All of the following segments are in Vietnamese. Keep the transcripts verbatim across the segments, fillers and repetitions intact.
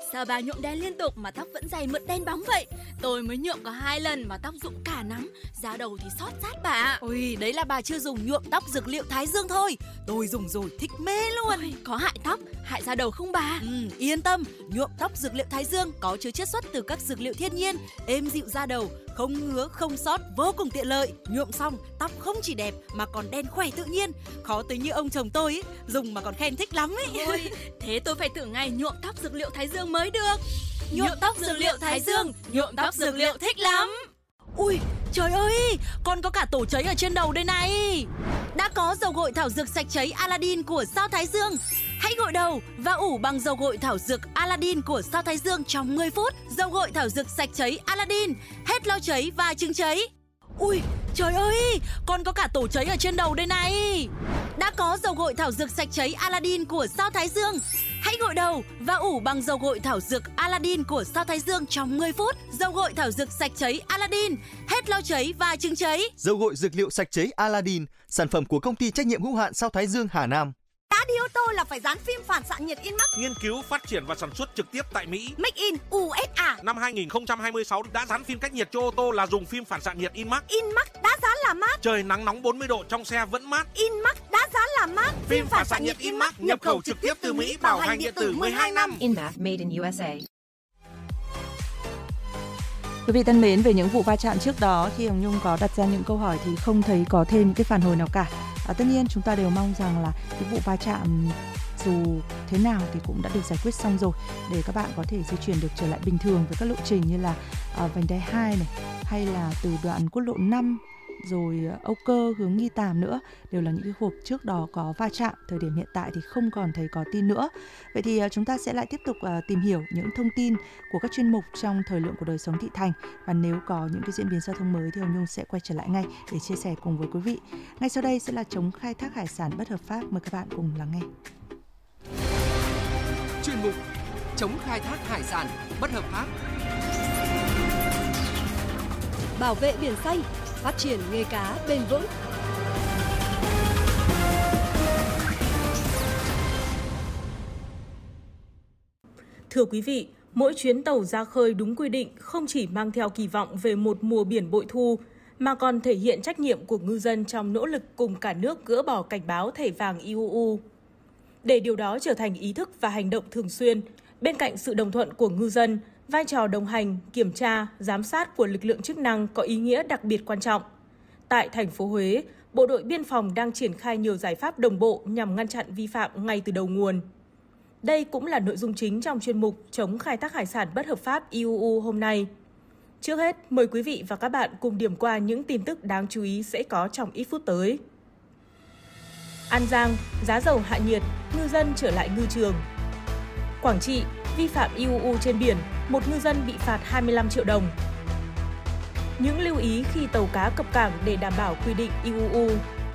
Sao bà nhuộm đen liên tục mà tóc vẫn dày mượt đen bóng vậy? Tôi mới nhuộm có hai lần mà tóc rụng cả nắm, da đầu thì xót rát bà ạ. Ôi, đấy là bà chưa dùng nhuộm tóc dược liệu Thái Dương thôi. Tôi dùng rồi thích mê luôn. Ôi, có hại tóc, hại da đầu không bà? Ừ, yên tâm, nhuộm tóc dược liệu Thái Dương có chứa chiết xuất từ các dược liệu thiên nhiên, êm dịu da đầu, không ngứa, không xót, vô cùng tiện lợi. Nhuộm xong, tóc không chỉ đẹp mà còn đen khỏe tự nhiên. Khó tính như ông chồng tôi ấy, dùng mà còn khen thích lắm ấy. Ôi, thế tôi phải thử ngay nhuộm tóc dược liệu Thái Dương mới được. Nhuộm tóc dược liệu Thái Dương, nhuộm tóc dược liệu thích lắm. Ui, trời ơi, còn có cả tổ cháy ở trên đầu đây này. Đã có dầu gội thảo dược sạch cháy Aladdin của sao Thái Dương. Hãy gội đầu và ủ bằng dầu gội thảo dược Aladdin của sao Thái Dương trong mười phút. Dầu gội thảo dược sạch cháy Aladdin, hết lo cháy và chứng cháy. Ui, trời ơi, còn có cả tổ cháy ở trên đầu đây này. Đã có dầu gội thảo dược sạch cháy Aladdin của sao Thái Dương. Hãy gội đầu và ủ bằng dầu gội thảo dược Aladdin của sao Thái Dương trong mười phút. Dầu gội thảo dược sạch cháy Aladdin, hết lo cháy và chứng cháy. Dầu gội dược liệu sạch cháy Aladdin, sản phẩm của công ty trách nhiệm hữu hạn sao Thái Dương Hà Nam. Đã đi ô tô là phải dán phim phản xạ nhiệt InMax. Nghiên cứu, phát triển và sản xuất trực tiếp tại Mỹ. Make in u ét a. Năm hai nghìn không trăm hai mươi sáu đã dán phim cách nhiệt cho ô tô là dùng phim phản xạ nhiệt InMax. InMax đã dán là mát. Trời nắng nóng bốn mươi độ trong xe vẫn mát. InMax đã dán là mát. Phim phản xạ nhiệt InMax nhập khẩu trực tiếp từ Mỹ, bảo hành điện tử mười hai năm. InMax made in u ét a. Quý vị thân mến, về những vụ va chạm trước đó khi Hồng Nhung có đặt ra những câu hỏi thì không thấy có thêm những cái phản hồi nào cả. À, tất nhiên chúng ta đều mong rằng là cái vụ va chạm dù thế nào thì cũng đã được giải quyết xong rồi, để các bạn có thể di chuyển được trở lại bình thường với các lộ trình như là uh, vành đai hai này, hay là từ đoạn quốc lộ năm rồi Âu Cơ hướng Nghi Tàm nữa, đều là những cái cuộc trước đó có va chạm. Thời điểm hiện tại thì không còn thấy có tin nữa. Vậy thì uh, chúng ta sẽ lại tiếp tục uh, tìm hiểu những thông tin của các chuyên mục trong thời lượng của đời sống thị thành, và nếu có những cái diễn biến giao thông mới thì Hồng Nhung sẽ quay trở lại ngay để chia sẻ cùng với quý vị. Ngay sau đây sẽ là chống khai thác hải sản bất hợp pháp, mời các bạn cùng lắng nghe. Chuyên mục chống khai thác hải sản bất hợp pháp. Bảo vệ biển xanh, phát triển nghề cá bền vững. Thưa quý vị, mỗi chuyến tàu ra khơi đúng quy định không chỉ mang theo kỳ vọng về một mùa biển bội thu, mà còn thể hiện trách nhiệm của ngư dân trong nỗ lực cùng cả nước gỡ bỏ cảnh báo thẻ vàng i u u. Để điều đó trở thành ý thức và hành động thường xuyên, bên cạnh sự đồng thuận của ngư dân, vai trò đồng hành, kiểm tra, giám sát của lực lượng chức năng có ý nghĩa đặc biệt quan trọng. Tại thành phố Huế, Bộ đội Biên phòng đang triển khai nhiều giải pháp đồng bộ nhằm ngăn chặn vi phạm ngay từ đầu nguồn. Đây cũng là nội dung chính trong chuyên mục chống khai thác hải sản bất hợp pháp i u u hôm nay. Trước hết, mời quý vị và các bạn cùng điểm qua những tin tức đáng chú ý sẽ có trong ít phút tới. An Giang, giá dầu hạ nhiệt, ngư dân trở lại ngư trường. Quảng Trị, vi phạm i u u trên biển, một ngư dân bị phạt hai mươi lăm triệu đồng. Những lưu ý khi tàu cá cập cảng để đảm bảo quy định i u u.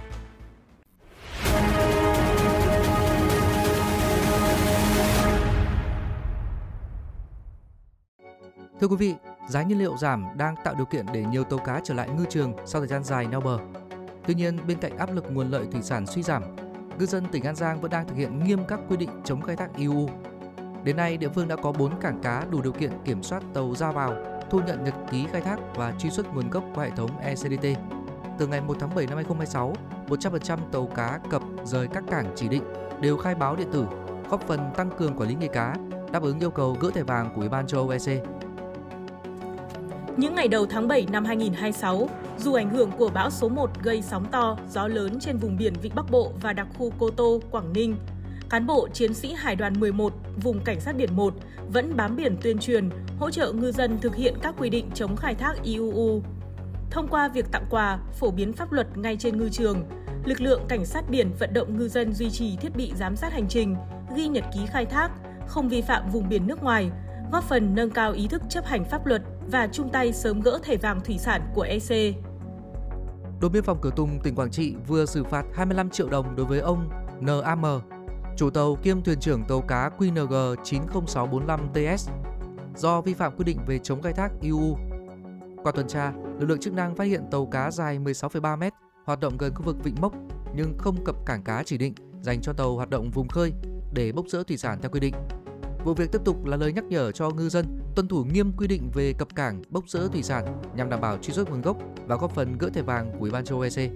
Thưa quý vị, giá nhiên liệu giảm đang tạo điều kiện để nhiều tàu cá trở lại ngư trường sau thời gian dài neo bờ. Tuy nhiên, bên cạnh áp lực nguồn lợi thủy sản suy giảm, ngư dân tỉnh An Giang vẫn đang thực hiện nghiêm các quy định chống khai thác i u u. Đến nay, địa phương đã có bốn cảng cá đủ điều kiện kiểm soát tàu ra vào, thu nhận nhật ký khai thác và truy xuất nguồn gốc qua hệ thống e xê đê tê. Từ ngày một tháng bảy năm hai nghìn không trăm hai mươi sáu, một trăm phần trăm tàu cá cập rời các cảng chỉ định đều khai báo điện tử, góp phần tăng cường quản lý nghề cá, đáp ứng yêu cầu gỡ thẻ vàng của Ủy ban châu Âu e xê. Những ngày đầu tháng bảy năm hai nghìn không trăm hai mươi sáu, dù ảnh hưởng của bão số một gây sóng to, gió lớn trên vùng biển Vịnh Bắc Bộ và đặc khu Cô Tô, Quảng Ninh, cán bộ chiến sĩ Hải đoàn mười một, vùng Cảnh sát biển một vẫn bám biển tuyên truyền, hỗ trợ ngư dân thực hiện các quy định chống khai thác i u u. Thông qua việc tặng quà, phổ biến pháp luật ngay trên ngư trường, lực lượng Cảnh sát biển vận động ngư dân duy trì thiết bị giám sát hành trình, ghi nhật ký khai thác, không vi phạm vùng biển nước ngoài, góp phần nâng cao ý thức chấp hành pháp luật và chung tay sớm gỡ thẻ vàng thủy sản của e xê. Đồn biên phòng Cửa Tùng, tỉnh Quảng Trị vừa xử phạt hai mươi lăm triệu đồng đối với ông en a em, chủ tàu kiêm thuyền trưởng tàu cá quy en giê chín không sáu bốn lăm T S do vi phạm quy định về chống khai thác i u u. Qua tuần tra, lực lượng chức năng phát hiện tàu cá dài mười sáu phẩy ba mét hoạt động gần khu vực Vịnh Mốc nhưng không cập cảng cá chỉ định dành cho tàu hoạt động vùng khơi để bốc rỡ thủy sản theo quy định. Vụ việc tiếp tục là lời nhắc nhở cho ngư dân tuân thủ nghiêm quy định về cập cảng, bốc dỡ thủy sản nhằm đảm bảo truy xuất nguồn gốc và góp phần gỡ thẻ vàng của Ủy ban châu Âu E C.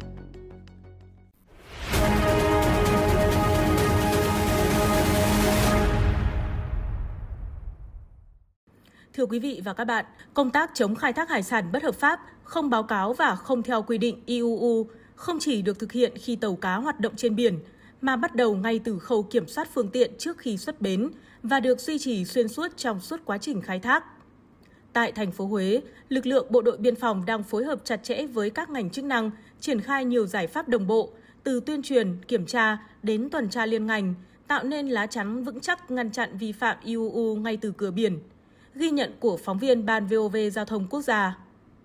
Thưa quý vị và các bạn, công tác chống khai thác hải sản bất hợp pháp, không báo cáo và không theo quy định i u u không chỉ được thực hiện khi tàu cá hoạt động trên biển, mà bắt đầu ngay từ khâu kiểm soát phương tiện trước khi xuất bến và được duy trì xuyên suốt trong suốt quá trình khai thác. Tại thành phố Huế, lực lượng bộ đội biên phòng đang phối hợp chặt chẽ với các ngành chức năng, triển khai nhiều giải pháp đồng bộ, từ tuyên truyền, kiểm tra đến tuần tra liên ngành, tạo nên lá chắn vững chắc ngăn chặn vi phạm i u u ngay từ cửa biển. Ghi nhận của phóng viên Ban vê o vê Giao thông Quốc gia.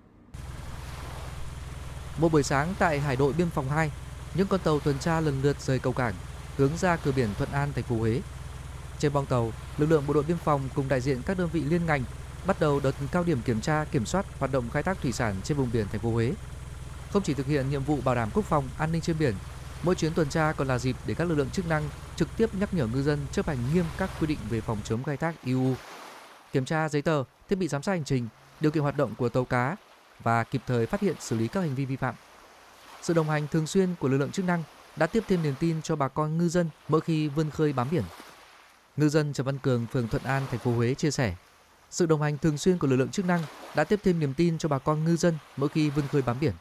Một buổi sáng tại Hải đội Biên phòng hai, những con tàu tuần tra lần lượt rời cầu cảng, hướng ra cửa biển Thuận An, thành phố Huế. Trên bong tàu, lực lượng bộ đội biên phòng cùng đại diện các đơn vị liên ngành bắt đầu đợt cao điểm kiểm tra, kiểm soát hoạt động khai thác thủy sản trên vùng biển thành phố Huế. Không chỉ thực hiện nhiệm vụ bảo đảm quốc phòng, an ninh trên biển, mỗi chuyến tuần tra còn là dịp để các lực lượng chức năng trực tiếp nhắc nhở ngư dân chấp hành nghiêm các quy định về phòng chống khai thác i u u, kiểm tra giấy tờ, thiết bị giám sát hành trình, điều kiện hoạt động của tàu cá và kịp thời phát hiện xử lý các hành vi vi phạm. Sự đồng hành thường xuyên của lực lượng chức năng đã tiếp thêm niềm tin cho bà con ngư dân mỗi khi vươn khơi bám biển. Ngư dân Trần Văn Cường, phường Thuận An, thành phố Huế chia sẻ, sự đồng hành thường xuyên của lực lượng chức năng đã tiếp thêm niềm tin cho bà con ngư dân mỗi khi vươn khơi bám biển.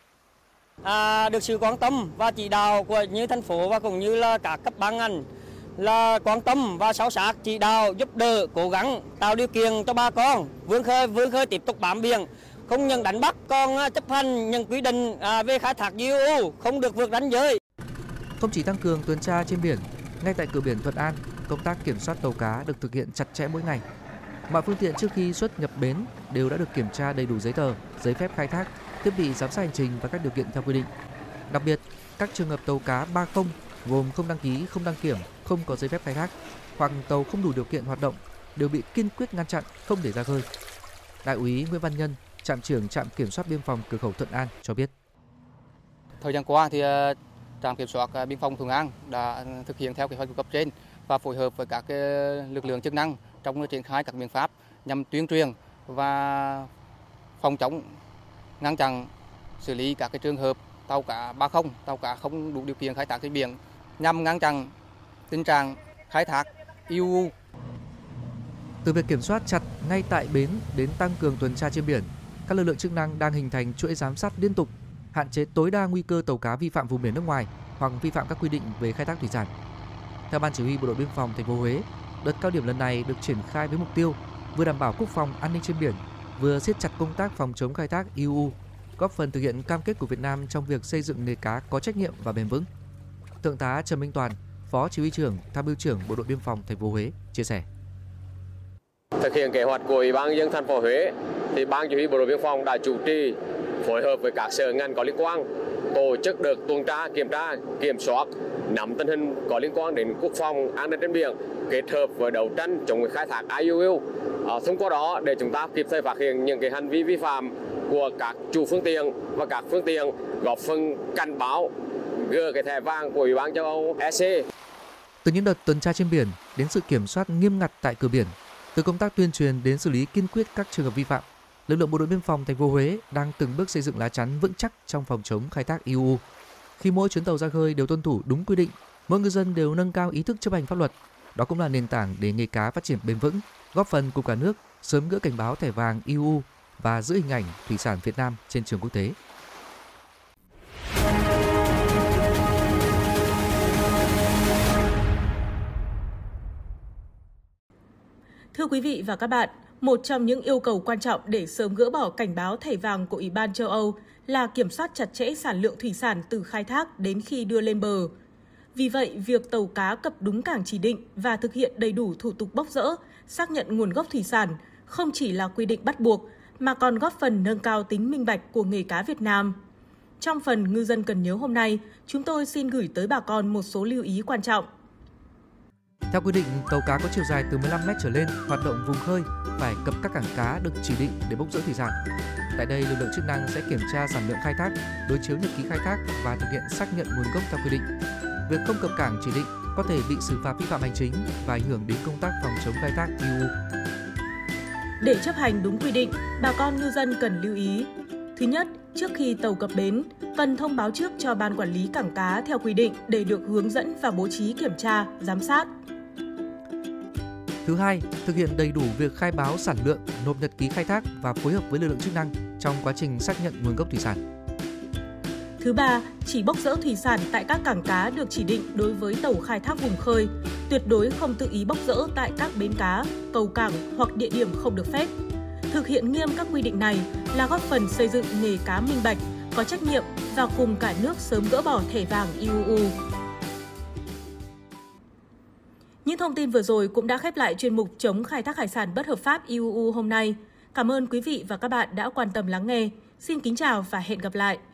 À, được sự quan tâm và chỉ đạo của như thành phố và cũng như là các cấp ban ngành là quan tâm và sâu sát chỉ đạo giúp đỡ, cố gắng tạo điều kiện cho bà con vươn khơi vươn khơi tiếp tục bám biển, không nhận đánh bắt, còn chấp hành những quy định về khai thác i u u, không được vượt ranh giới. Không chỉ tăng cường tuần tra trên biển, ngay tại cửa biển Thuận An, công tác kiểm soát tàu cá được thực hiện chặt chẽ mỗi ngày. Mọi phương tiện trước khi xuất nhập bến đều đã được kiểm tra đầy đủ giấy tờ, giấy phép khai thác, thiết bị giám sát hành trình và các điều kiện theo quy định. Đặc biệt, các trường hợp tàu cá ba không gồm không đăng ký, không đăng kiểm, không có giấy phép khai thác hoặc tàu không đủ điều kiện hoạt động đều bị kiên quyết ngăn chặn, không để ra khơi. Đại úy Nguyễn Văn Nhân, trạm trưởng trạm kiểm soát biên phòng cửa khẩu Thuận An cho biết. Thời gian qua thì trạm kiểm soát biên phòng Thuận An đã thực hiện theo kế hoạch của cấp trên và phối hợp với các lực lượng chức năng trong triển khai các biện pháp nhằm tuyên truyền và phòng chống, ngăn chặn, xử lý các cái trường hợp tàu cá ba không, tàu cá không đủ điều kiện khai thác trên biển, nhằm ngăn chặn tình trạng khai thác i u u. Từ việc kiểm soát chặt ngay tại bến đến tăng cường tuần tra trên biển, các lực lượng chức năng đang hình thành chuỗi giám sát liên tục, hạn chế tối đa nguy cơ tàu cá vi phạm vùng biển nước ngoài hoặc vi phạm các quy định về khai thác thủy sản. Theo Ban Chỉ huy Bộ đội Biên phòng thành phố Huế, đợt cao điểm lần này được triển khai với mục tiêu vừa đảm bảo quốc phòng an ninh trên biển, vừa siết chặt công tác phòng chống khai thác i u u, góp phần thực hiện cam kết của Việt Nam trong việc xây dựng nghề cá có trách nhiệm và bền vững. Thượng tá Trần Minh Toàn, Phó Chỉ huy trưởng, Tham mưu trưởng Bộ đội Biên phòng thành phố Huế chia sẻ. Thực hiện kế hoạch của Ủy ban nhân dân thành phố Huế, thì Ban Chỉ huy Bộ đội Biên phòng đã chủ trì phối hợp với các sở ngành có liên quan tổ chức đợt tuần tra, kiểm tra, kiểm soát, nắm tình hình có liên quan đến quốc phòng, an ninh trên biển, kết hợp với đấu tranh chống khai thác i u u. À, thông qua đó để chúng ta kịp thời phát hiện những cái hành vi vi phạm của các chủ phương tiện và các phương tiện, góp phần cảnh báo gỡ cái thẻ vàng của Ủy ban châu Âu E C. Từ những đợt tuần tra trên biển đến sự kiểm soát nghiêm ngặt tại cửa biển, từ công tác tuyên truyền đến xử lý kiên quyết các trường hợp vi phạm, lực lượng bộ đội biên phòng thành phố Huế đang từng bước xây dựng lá chắn vững chắc trong phòng chống khai thác i u u. Khi mỗi chuyến tàu ra khơi đều tuân thủ đúng quy định, mỗi ngư dân đều nâng cao ý thức chấp hành pháp luật. Đó cũng là nền tảng để nghề cá phát triển bền vững, góp phần cùng cả nước sớm gỡ cảnh báo thẻ vàng i u u và giữ hình ảnh thủy sản Việt Nam trên trường quốc tế. Thưa quý vị và các bạn, một trong những yêu cầu quan trọng để sớm gỡ bỏ cảnh báo thẻ vàng của Ủy ban châu Âu là kiểm soát chặt chẽ sản lượng thủy sản từ khai thác đến khi đưa lên bờ. Vì vậy, việc tàu cá cập đúng cảng chỉ định và thực hiện đầy đủ thủ tục bốc dỡ, xác nhận nguồn gốc thủy sản không chỉ là quy định bắt buộc mà còn góp phần nâng cao tính minh bạch của nghề cá Việt Nam. Trong phần Ngư dân cần nhớ hôm nay, chúng tôi xin gửi tới bà con một số lưu ý quan trọng. Theo quy định, tàu cá có chiều dài từ mười lăm mét trở lên hoạt động vùng khơi phải cập các cảng cá được chỉ định để bốc dỡ thủy sản. Tại đây, lực lượng chức năng sẽ kiểm tra sản lượng khai thác, đối chiếu nhật ký khai thác và thực hiện xác nhận nguồn gốc theo quy định. Việc không cập cảng chỉ định có thể bị xử phạt vi phạm hành chính và ảnh hưởng đến công tác phòng chống khai thác i u u. Để chấp hành đúng quy định, bà con ngư dân cần lưu ý. Thứ nhất, trước khi tàu cập bến, cần thông báo trước cho ban quản lý cảng cá theo quy định để được hướng dẫn và bố trí kiểm tra, giám sát. Thứ hai, thực hiện đầy đủ việc khai báo sản lượng, nộp nhật ký khai thác và phối hợp với lực lượng chức năng trong quá trình xác nhận nguồn gốc thủy sản. Thứ ba, chỉ bốc dỡ thủy sản tại các cảng cá được chỉ định đối với tàu khai thác vùng khơi, tuyệt đối không tự ý bốc dỡ tại các bến cá, cầu cảng hoặc địa điểm không được phép. Thực hiện nghiêm các quy định này là góp phần xây dựng nghề cá minh bạch, có trách nhiệm và cùng cả nước sớm gỡ bỏ thẻ vàng i u u. Những thông tin vừa rồi cũng đã khép lại chuyên mục chống khai thác hải sản bất hợp pháp i u u hôm nay. Cảm ơn quý vị và các bạn đã quan tâm lắng nghe. Xin kính chào và hẹn gặp lại!